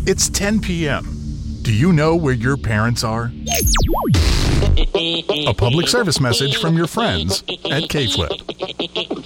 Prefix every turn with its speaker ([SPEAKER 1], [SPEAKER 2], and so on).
[SPEAKER 1] It's 10 p.m. Do you know where your parents are? A public service message from your friends at KFlip.